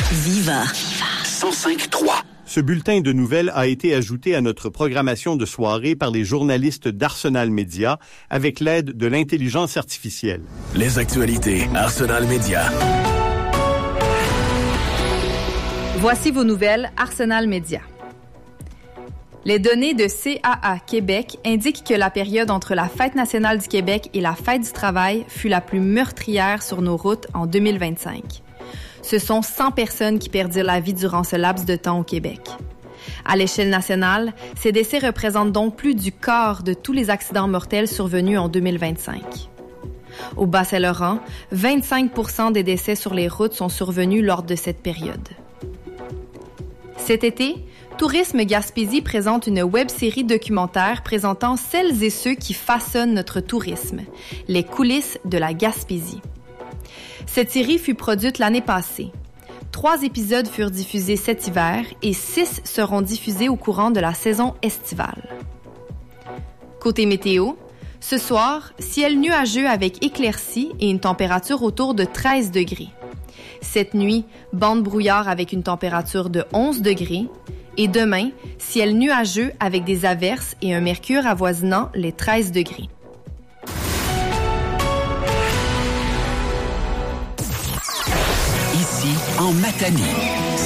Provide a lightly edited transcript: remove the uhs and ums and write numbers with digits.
Viva 105.3. Ce bulletin de nouvelles a été ajouté à notre programmation de soirée par les journalistes d'Arsenal Média avec l'aide de l'intelligence artificielle. Les actualités Arsenal Média. Voici vos nouvelles Arsenal Média. Les données de CAA Québec indiquent que la période entre la Fête nationale du Québec et la Fête du travail fut la plus meurtrière sur nos routes en 2025. Ce sont 100 personnes qui perdirent la vie durant ce laps de temps au Québec. À l'échelle nationale, ces décès représentent donc plus du quart de tous les accidents mortels survenus en 2025. Au Bas-Saint-Laurent, 25% des décès sur les routes sont survenus lors de cette période. Cet été, Tourisme Gaspésie présente une web-série documentaire présentant celles et ceux qui façonnent notre tourisme, les coulisses de la Gaspésie. Cette série fut produite l'année passée. 3 épisodes furent diffusés cet hiver et 6 seront diffusés au courant de la saison estivale. Côté météo, ce soir, ciel nuageux avec éclaircies et une température autour de 13 degrés. Cette nuit, bande brouillard avec une température de 11 degrés. Et demain, ciel nuageux avec des averses et un mercure avoisinant les 13 degrés. Ici, en Matanie,